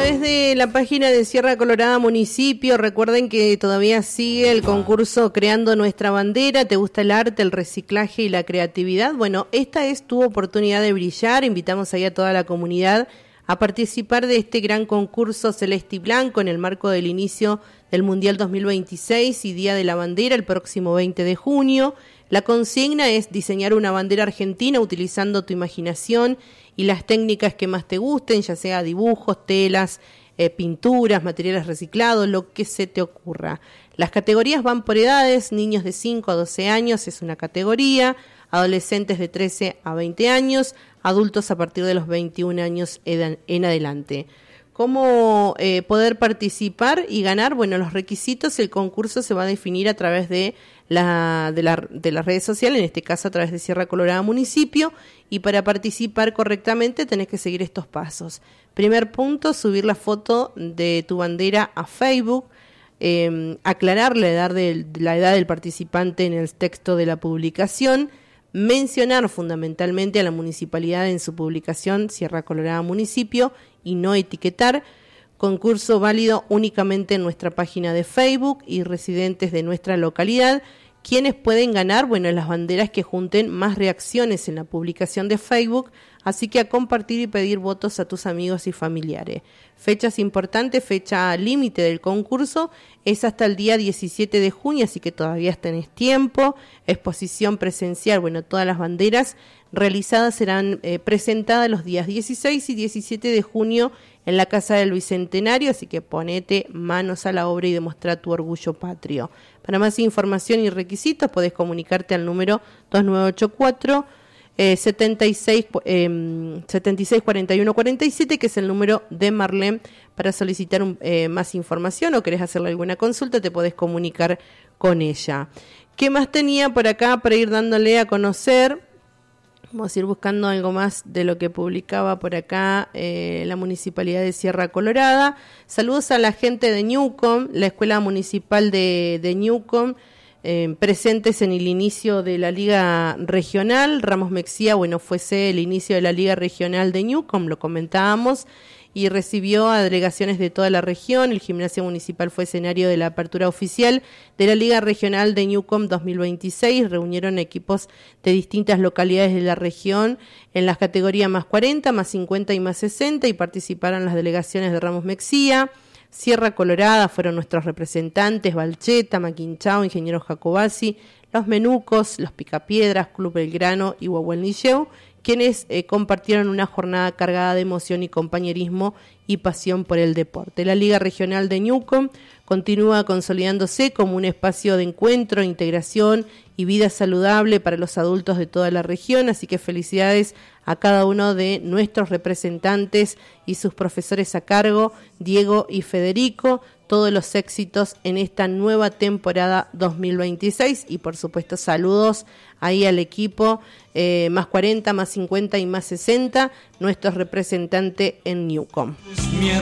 través de la página de Sierra Colorada Municipio. Recuerden que todavía sigue el concurso Creando Nuestra Bandera. ¿Te gusta el arte, el reciclaje y la creatividad? Bueno, esta es tu oportunidad de brillar. Invitamos ahí a toda la comunidad a participar de este gran concurso celeste y blanco en el marco del inicio del Mundial 2026 y Día de la Bandera el próximo 20 de junio. La consigna es diseñar una bandera argentina utilizando tu imaginación y las técnicas que más te gusten, ya sea dibujos, telas, pinturas, materiales reciclados, lo que se te ocurra. Las categorías van por edades: niños de 5 a 12 años es una categoría, adolescentes de 13 a 20 años, adultos a partir de los 21 años en adelante. ¿Cómo poder participar y ganar? Bueno, los requisitos, el concurso se va a definir a través de las redes sociales, en este caso a través de Sierra Colorada Municipio, y para participar correctamente tenés que seguir estos pasos. Primer punto, subir la foto de tu bandera a Facebook, aclarar la edad del participante en el texto de la publicación, mencionar fundamentalmente a la municipalidad en su publicación Sierra Colorada Municipio y no etiquetar. Concurso válido únicamente en nuestra página de Facebook y residentes de nuestra localidad. ¿Quiénes pueden ganar? Bueno, las banderas que junten más reacciones en la publicación de Facebook, así que a compartir y pedir votos a tus amigos y familiares. Fechas importantes, fecha límite del concurso es hasta el día 17 de junio, así que todavía tenés tiempo. Exposición presencial, bueno, todas las banderas realizadas serán presentadas los días 16 y 17 de junio en la Casa del Bicentenario, así que ponete manos a la obra y demostra tu orgullo patrio. Para más información y requisitos podés comunicarte al número 2984 76 41 47, que es el número de Marlene. Para solicitar más información o querés hacerle alguna consulta, te podés comunicar con ella. ¿Qué más tenía por acá para ir dándole a conocer? Vamos a ir buscando algo más de lo que publicaba por acá la Municipalidad de Sierra Colorada. Saludos a la gente de Newcomb, la Escuela Municipal de Newcomb, presentes en el inicio de la Liga Regional. Ramos Mexía, bueno, fuese el inicio de la Liga Regional de Newcomb, lo comentábamos, y recibió a delegaciones de toda la región. El gimnasio municipal fue escenario de la apertura oficial de la Liga Regional de Newcomb 2026. Reunieron equipos de distintas localidades de la región en las categorías más 40, más 50 y más 60, y participaron las delegaciones de Ramos Mexía, Sierra Colorada, fueron nuestros representantes, Valcheta, Maquinchao, Ingeniero Jacobasi, Los Menucos, Los Picapiedras, Club Belgrano y Huahuelnilleu, quienes compartieron una jornada cargada de emoción y compañerismo y pasión por el deporte. La Liga Regional de Newcomb continúa consolidándose como un espacio de encuentro, integración y vida saludable para los adultos de toda la región, así que felicidades a cada uno de nuestros representantes y sus profesores a cargo, Diego y Federico. Todos los éxitos en esta nueva temporada 2026 y por supuesto saludos ahí al equipo más 40, más 50 y más 60, nuestros representantes en Newcomb.